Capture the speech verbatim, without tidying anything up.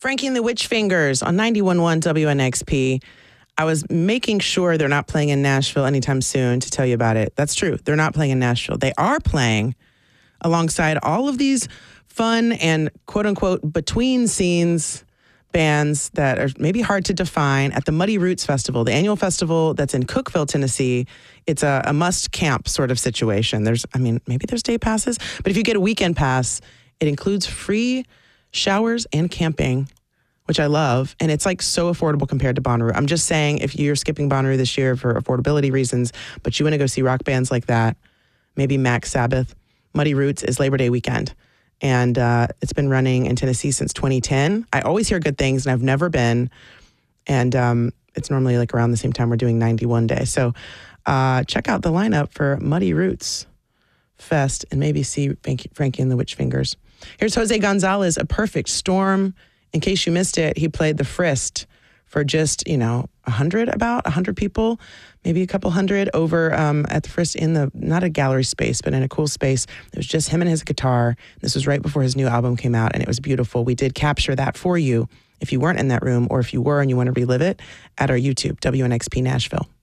Frankie and the Witch Fingers on ninety-one point one W N X P. I was making sure they're not playing in Nashville anytime soon to tell you about it. That's true. They're not playing in Nashville. They are playing alongside all of these fun and quote-unquote between scenes bands that are maybe hard to define at the Muddy Roots Festival, the annual festival that's in Cookeville, Tennessee. It's a, a must camp sort of situation. There's, I mean, maybe there's day passes, but if you get a weekend pass, it includes free showers and camping, which I love. And it's like so affordable compared to Bonnaroo. I'm just saying, if you're skipping Bonnaroo this year for affordability reasons, but you want to go see rock bands like that, maybe Max Sabbath, Muddy Roots is Labor Day weekend. And uh, it's been running in Tennessee since twenty ten. I always hear good things, and I've never been. And um, it's normally like around the same time we're doing ninety-one Day. So uh, check out the lineup for Muddy Roots Fest and maybe see Frankie and the Witch Fingers. Here's Jose Gonzalez, A Perfect Storm. In case you missed it, he played the Frist for just, you know, a hundred, about a hundred people, maybe a couple hundred over um, at the Frist in the, not a gallery space, but in a cool space. It was just him and his guitar. This was right before his new album came out, and it was beautiful. We did capture that for you if you weren't in that room, or if you were and you want to relive it, at our YouTube, W N X P Nashville.